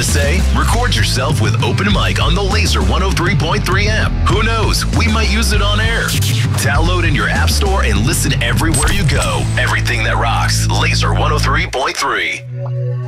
to say? Record yourself with open mic on the Laser 103.3 app. Who knows? We might use it on air. Download in your app store and listen everywhere you go. Everything that rocks. Laser 103.3.